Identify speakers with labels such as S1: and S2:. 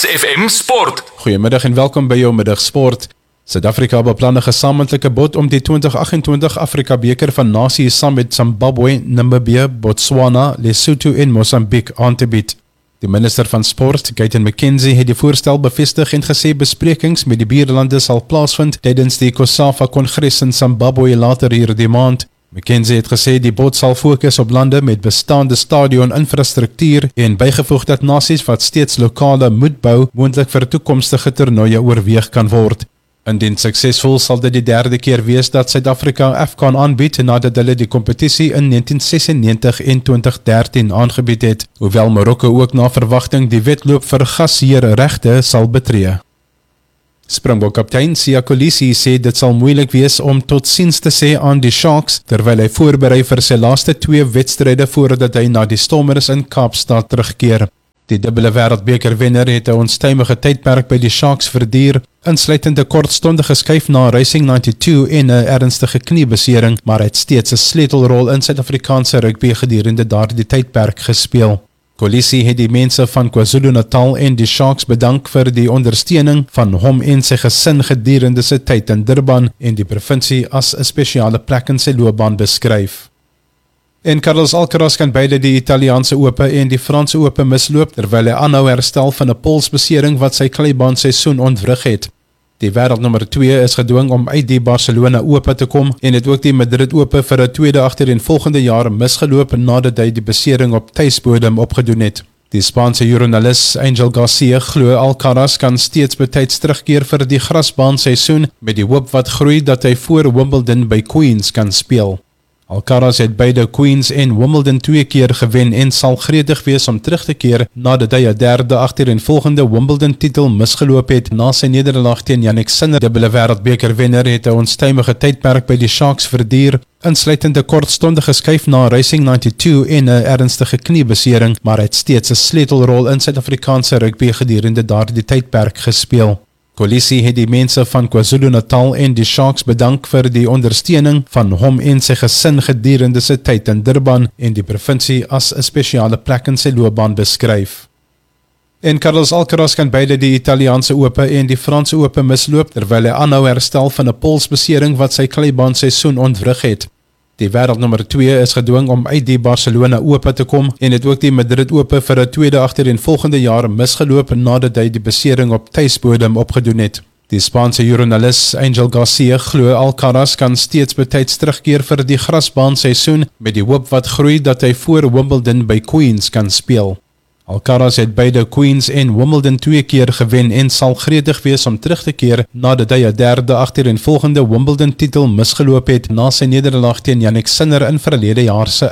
S1: Buys FM Sport.
S2: Goeiemiddag en welkom by jou middagsport. Suid-Afrika beplan 'n gesamentlike bod om die 2028 Afrika beker van Nasies saam met Zimbabwe, Namibië, Botswana, Lesotho en Mosambiek aan te bied. Die minister van Sport, Gayton McKenzie, het die voorstel bevestig en gesê besprekings met die buurlande sal plaasvind tydens die COSAFA-kongres in Zimbabwe later hierdie maand. McKenzie het gesê die bod sal fokus op lande met bestaande stadion-infrastruktuur en bygevoeg dat nasies wat steeds lokale moet bou, moontlik vir toekomstige toernooie oorweeg kan word. Indien suksesvol sal dit die derde keer wees dat Suid-Afrika AFCON aanbied nadat hulle die kompetisie in 1996 en 2013 aangebied het, hoewel Marokko ook na verwagting die wedloop vir gasheerregte sal betree. Springbok-kaptein Siya Kolisi sê dit sal moeilik wees om totsiens te sê aan die Sharks terwyl hy voorberei vir sy laaste 2 wedstryde voordat hy na die Stormers in Kaapstad terugkeer. Die dubbele wêreldbeker-wenner het 'n onstuimige tydperk by die Sharks verduur, insluitend 'n kortstondige skuif na Racing 92 en 'n ernstige kniebesering, maar hy het steeds 'n sleutelrol in Suid-Afrikaanse rugby gedurende daardie tydperk gespeel. Kolisi het die mense van KwaZulu-Natal en die Sharks bedank vir die ondersteuning van hom en sy gesin gedurende sy tyd in Durban en die provinsie as 'n spesiale plek in sy loopbaan beskryf. En Carlos Alcaraz kan beide die Italiaanse Ope en die Franse Ope misloop terwyl hy aanhou herstel van 'n polsbesering wat sy kleibaan seisoen ontwrig het. Die wêreldnommer 2 is gedwing om uit die Barcelona Ope te kom en het ook die Madrid Ope vir 'n tweede agtereenvolgende jaar misgeloop nadat hy die besering op tuisbodem opgedoen het. Die Spaanse joernalis Angel Garcia glo Alcaraz kan steeds betyds terugkeer vir die grasbaan seisoen met die hoop wat groei dat hy voor Wimbledon by Queens kan speel. Alcaraz het beide Queens en Wimbledon 2 keer gewen en sal gretig wees om terug te keer nadat hy 'n derde agtereenvolgende Wimbledon titel misgeloop het na sy nederlaag teen Jannik Sinner. Dubbele wêreldbeker-wenner het 'n onstuimige tydperk by die Sharks verduur, insluitend 'n kortstondige skuif na Racing 92 en 'n ernstige kniebesering, maar hy het steeds 'n sleutelrol in Suid-Afrikaanse rugby gedurende daardie tydperk gespeel. Kolisi het die mense van KwaZulu-Natal en die Sharks bedank vir die ondersteuning van hom en sy gesin gedurende sy tyd in Durban en die provinsie as 'n spesiale plek in sy loopbaan beskryf. En Carlos Alcaraz kan beide die Italiaanse Ope en die Franse Ope misloop terwyl hy aanhou herstel van 'n polsbesering wat sy kleibaan seisoen ontwrig het. Die wêreldnommer 2 is gedwing om uit die Barcelona Ope te kom en het ook die Madrid Ope vir 'n tweede agtereenvolgende jaar misgeloop nadat hy die besering op tuisbodem opgedoen het. Die Spaanse joernalis Angel Garcia glo Alcaraz kan steeds betyds terugkeer vir die grasbaan seisoen met die hoop wat groei dat hy voor Wimbledon by Queens kan speel. Alcaraz het beide Queens en Wimbledon 2 keer gewen en sal gretig wees om terug te keer nadat hy 'n derde agtereenvolgende Wimbledon titel misgeloop het na sy nederlaag teen Jannik Sinner in verlede jaar se